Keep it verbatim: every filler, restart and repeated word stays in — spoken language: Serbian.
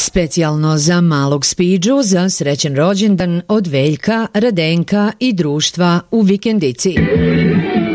Specijalno za malog Spiđu za srećen rođendan od Veljka, Radenka i društva u Vikendici.